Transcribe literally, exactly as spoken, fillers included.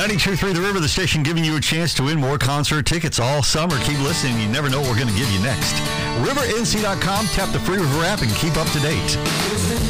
ninety-two point three The River, the station giving you a chance to win more concert tickets all summer. Keep listening. You never know what we're going to give you next. river n c dot com. Tap the free River app and keep up to date.